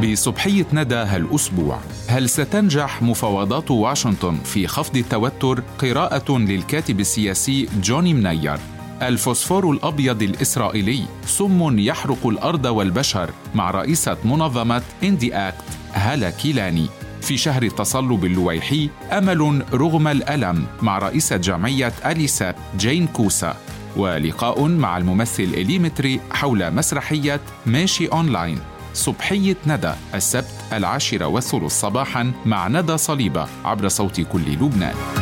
بصبحية ندى هالأسبوع: هل ستنجح مفاوضات واشنطن في خفض التوتر؟ قراءة للكاتب السياسي جوني منير. الفوسفور الأبيض الإسرائيلي سم يحرق الأرض والبشر، مع رئيسة منظمة إندي أكت هالة كيلاني. في شهر التصلب اللويحي أمل رغم الألم، مع رئيسة جمعية أليسات جين كوسا. ولقاء مع الممثل إليمتري حول مسرحية ماشي أونلاين. صبحية ندى السبت 10:03 صباحاً مع ندى صليبة عبر صوت كل لبنان.